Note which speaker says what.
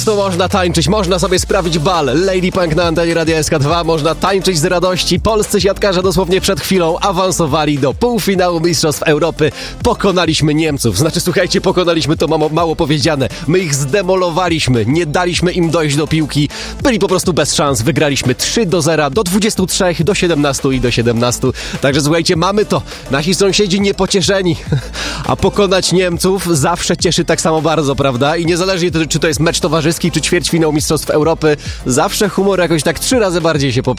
Speaker 1: To można tańczyć, można sobie sprawić bal. Lady Punk na antenie Radia SK2, można tańczyć z radości. Polscy siatkarze dosłownie przed chwilą awansowali do półfinału Mistrzostw Europy. Pokonaliśmy Niemców. Znaczy, słuchajcie, pokonaliśmy to mało powiedziane. My ich zdemolowaliśmy, nie daliśmy im dojść do piłki. Byli po prostu bez szans. Wygraliśmy 3-0 do 23, do 17 i do 17. Także słuchajcie, mamy to. Nasi sąsiedzi niepocieszeni. A pokonać Niemców zawsze cieszy tak samo bardzo, prawda? I niezależnie czy to jest mecz towarzyski, czy ćwierćfinał Mistrzostw Europy, zawsze humor jakoś tak 3 razy bardziej się poprawia.